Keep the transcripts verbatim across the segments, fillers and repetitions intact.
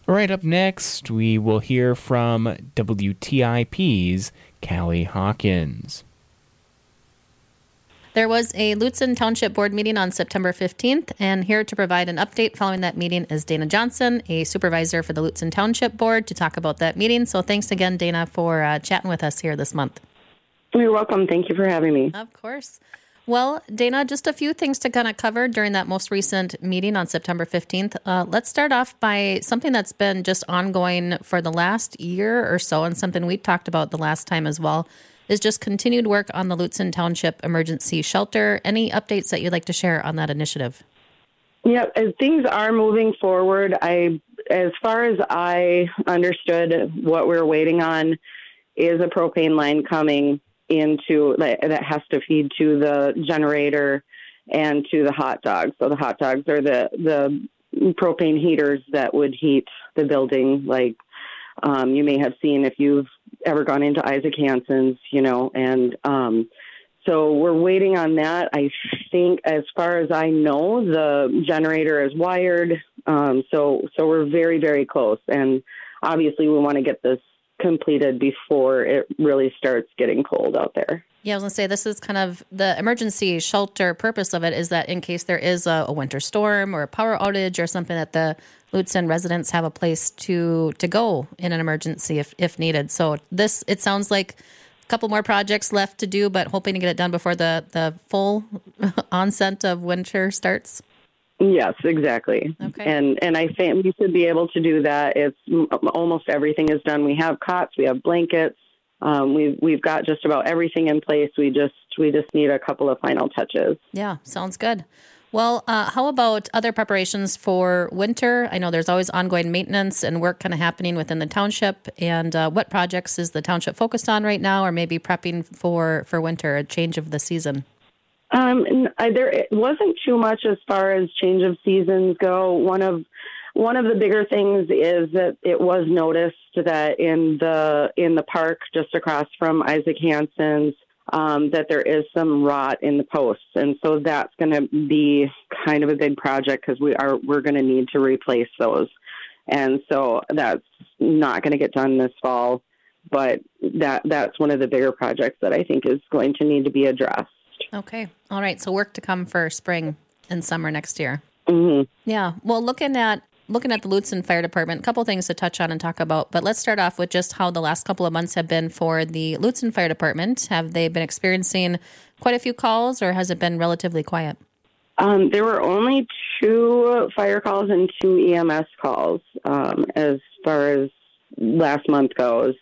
All right, up next, we will hear from W T I P's Callie Hawkins. There was a Lutsen Township Board meeting on September fifteenth, and here to provide an update following that meeting is Dana Johnson, a supervisor for the Lutsen Township Board, to talk about that meeting. So thanks again, Dana, for uh, chatting with us here this month. You're welcome. Thank you for having me. Of course. Well, Dana, just a few things to kind of cover during that most recent meeting on September fifteenth. Uh, let's start off by something that's been just ongoing for the last year or so, and something we talked about the last time as well, is just continued work on the Lutsen Township Emergency Shelter. Any updates that you'd like to share on that initiative? Yeah, as things are moving forward, I, as far as I understood, what we're waiting on is a propane line coming into that has to feed to the generator and to the hot dogs. So the hot dogs are the the propane heaters that would heat the building. Like um, you may have seen if you've ever gone into Isaac Hansen's, you know, and um, so we're waiting on that. I think, as far as I know, the generator is wired. Um, so so we're very, very close, and obviously we want to get this completed before it really starts getting cold out there. Yeah, I was going to say, this is kind of the emergency shelter purpose of it, is that in case there is a, a winter storm or a power outage or something, that the Lutsen residents have a place to to go in an emergency if, if needed. So this, it sounds like a couple more projects left to do, but hoping to get it done before the, the full onset of winter starts. Yes, exactly. Okay. And and I think we should be able to do that. It's almost everything is done. We have cots, we have blankets, um, we've we've got just about everything in place. We just we just need a couple of final touches. Yeah, sounds good. Well, uh, how about other preparations for winter? I know there's always ongoing maintenance and work kind of happening within the township. And uh, what projects is the township focused on right now, or maybe prepping for for winter, a change of the season? Um, I, there it wasn't too much as far as change of seasons go. One of one of the bigger things is that it was noticed that in the in the park just across from Isaac Hansen's, um, that there is some rot in the posts, and so that's going to be kind of a big project because we are we're going to need to replace those, and so that's not going to get done this fall, but that that's one of the bigger projects that I think is going to need to be addressed. Okay. All right. So work to come for spring and summer next year. Mm-hmm. Yeah. Well, looking at looking at the Lutsen Fire Department, a couple things to touch on and talk about. But let's start off with just how the last couple of months have been for the Lutsen Fire Department. Have they been experiencing quite a few calls, or has it been relatively quiet? Um, there were only two fire calls and two E M S calls um, as far as last month goes.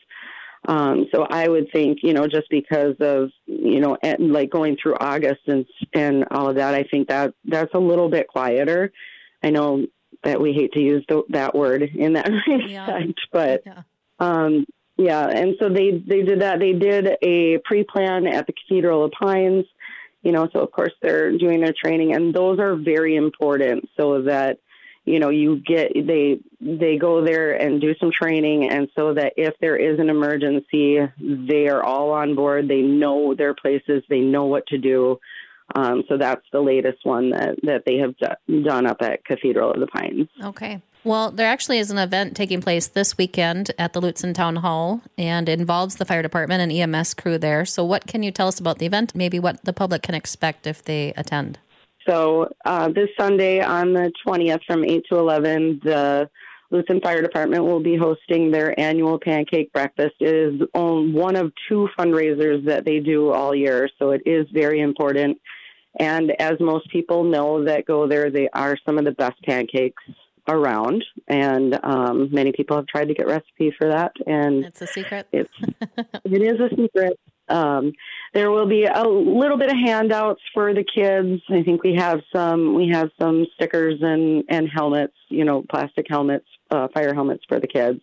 Um, so I would think, you know, just because of, you know, like going through August and and all of that, I think that that's a little bit quieter. I know that we hate to use the, that word in that respect, yeah. but yeah. Um, yeah. And so they, they did that. They did a pre-plan at the Cathedral of Pines, you know, so of course they're doing their training, and those are very important so that, you know, you get, they, they go there and do some training. And so that if there is an emergency, they are all on board. They know their places. They know what to do. Um, so that's the latest one that, that they have do- done up at Cathedral of the Pines. Okay. Well, there actually is an event taking place this weekend at the Lutsen Town Hall, and it involves the fire department and E M S crew there. So what can you tell us about the event? Maybe what the public can expect if they attend? So uh, this Sunday on the twentieth from eight to eleven, the Lutsen Fire Department will be hosting their annual pancake breakfast. It is one of two fundraisers that they do all year, so it is very important. And as most people know that go there, they are some of the best pancakes around, and um, many people have tried to get recipes for that. And it's a secret. It's, it is a secret. Um, there will be a little bit of handouts for the kids. I think we have some, we have some stickers and, and helmets, you know, plastic helmets, uh, fire helmets for the kids.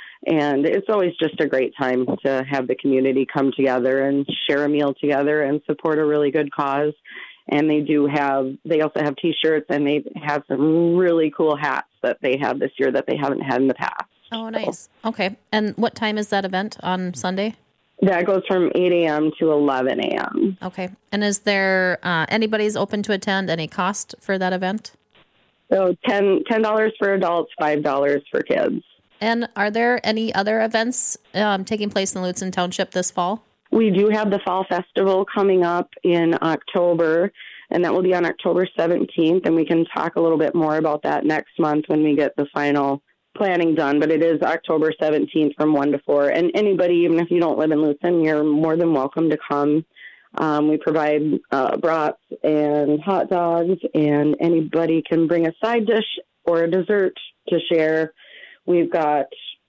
And it's always just a great time to have the community come together and share a meal together and support a really good cause. And they do have, they also have T-shirts, and they have some really cool hats that they have this year that they haven't had in the past. Oh, nice. So, okay. And what time is that event on Sunday? That goes from eight a.m. to eleven a.m. Okay. And is there, uh, anybody's open to attend, any cost for that event? So ten dollars for adults, five dollars for kids. And are there any other events um, taking place in Lutsen Township this fall? We do have the Fall Festival coming up in October, and that will be on October seventeenth, and we can talk a little bit more about that next month when we get the final planning done. But it is October seventeenth from one to four, and anybody, even if you don't live in Lutsen, you're more than welcome to come. Um, we provide uh, brats and hot dogs, and anybody can bring a side dish or a dessert to share. We've got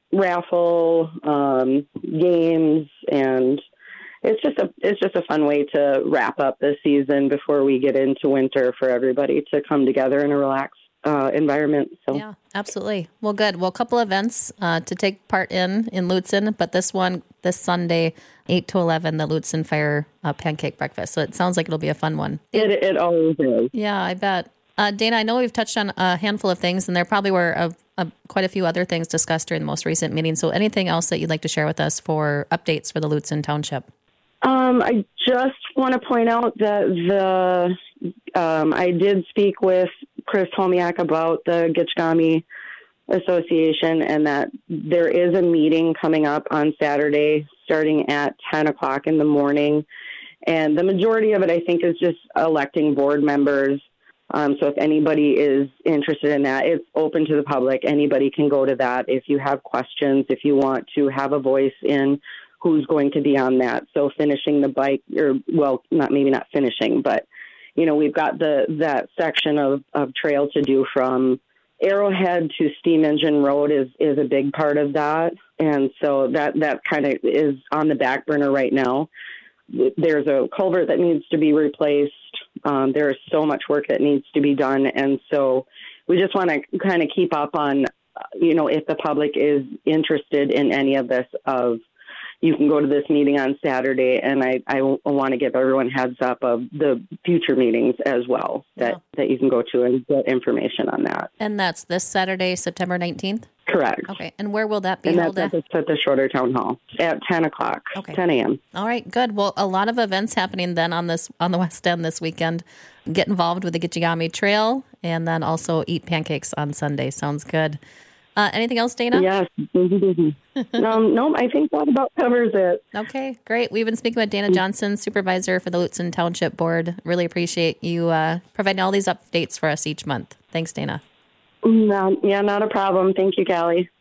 raffle, um, games, and it's just a it's just a fun way to wrap up the season before we get into winter for everybody to come together in a relaxed uh, environment. So yeah, absolutely. Well, good. Well, a couple events uh, to take part in in Lutsen, but this one this Sunday, eight to eleven, the Lutsen Fire uh, Pancake Breakfast. So it sounds like it'll be a fun one. It it always is. Yeah, I bet. Uh, Dana, I know we've touched on a handful of things, and there probably were a, a, quite a few other things discussed during the most recent meeting. So anything else that you'd like to share with us for updates for the Lutsen Township? Um, I just want to point out that the um, I did speak with Chris Homiak about the Gitchgami Association, and that there is a meeting coming up on Saturday starting at ten o'clock in the morning. And the majority of it, I think, is just electing board members. Um, so if anybody is interested in that, it's open to the public. Anybody can go to that if you have questions, if you want to have a voice in who's going to be on that. So finishing the bike, or well, not maybe not finishing, but you know, we've got the that section of, of trail to do from Arrowhead to Steam Engine Road is is a big part of that, and so that that kind of is on the back burner right now. There's a culvert that needs to be replaced. Um, there is so much work that needs to be done, and so we just want to kind of keep up on, you know, if the public is interested in any of this, of you can go to this meeting on Saturday, and I, I want to give everyone heads up of the future meetings as well that, yeah. that you can go to and get information on that. And that's this Saturday, September nineteenth? Correct. Okay. And where will that be and held that's at? at the Shorter Town Hall at ten o'clock, okay. ten a.m. All right, good. Well, a lot of events happening then on this on the West End this weekend. Get involved with the Gitchigami Trail, and then also eat pancakes on Sunday. Sounds good. Uh, anything else, Dana? Yes. um, no, I think that about covers it. Okay, great. We've been speaking with Dana Johnson, Supervisor for the Lutsen Township Board. Really appreciate you uh, providing all these updates for us each month. Thanks, Dana. No, yeah, not a problem. Thank you, Callie.